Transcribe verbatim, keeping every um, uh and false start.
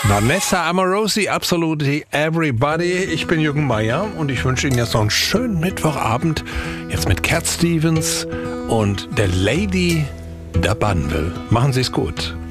Vanessa Amorosi, Absolutely Everybody. Ich bin Jürgen Meier und ich wünsche Ihnen jetzt noch einen schönen Mittwochabend. Jetzt mit Cat Stevens und der Lady der Bundle. Machen Sie es gut.